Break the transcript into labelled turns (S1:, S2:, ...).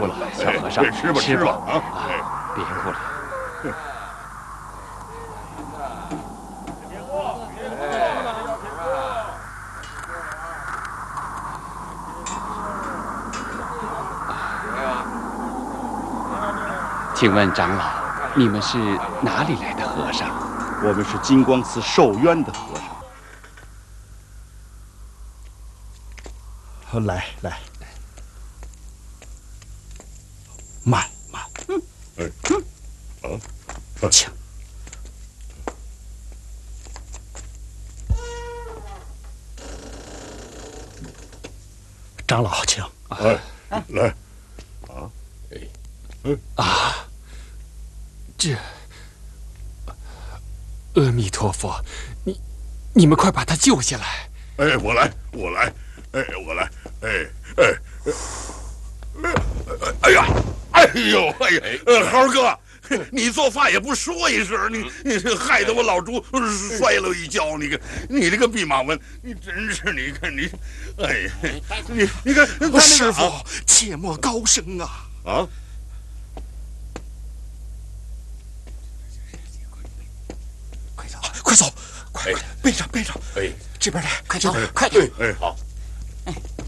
S1: 哭了，小和尚，
S2: 吃吧吃吧啊！
S1: 别哭了。请问长老，你们是哪里来的和尚？
S2: 我们是金光寺受冤的和尚。来，慢，请。长老，请。
S3: 来，
S4: 这，阿弥陀佛，你们快把他救下来！
S3: 哎，我来，哎，我来，哎呀，哎呦，豪哥，你做饭也不说一声，你害得我老猪摔了一跤，你这个弼马温，你真是，你看你，哎呀，你看，
S4: 师傅，切莫高声啊！
S3: 啊！
S4: 快走，快，背上，
S3: 哎，
S4: 这边来，快
S3: 走，
S4: 快，
S3: 哎，好。